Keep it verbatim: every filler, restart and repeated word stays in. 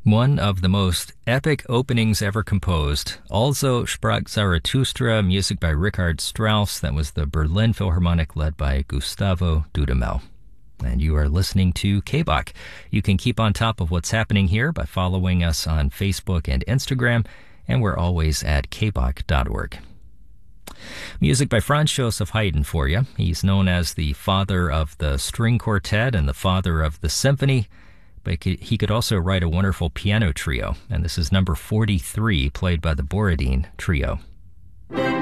One of the most epic openings ever composed. Also sprach Zarathustra, music by Richard Strauss. That was the Berlin Philharmonic led by Gustavo Dudamel. And you are listening to K B O C. You can keep on top of what's happening here by following us on Facebook and Instagram, and we're always at k b o c dot org. Music by Franz Joseph Haydn for you. He's known as the father of the string quartet and the father of the symphony, but he could also write a wonderful piano trio, and this is number forty-three, played by the Borodin Trio.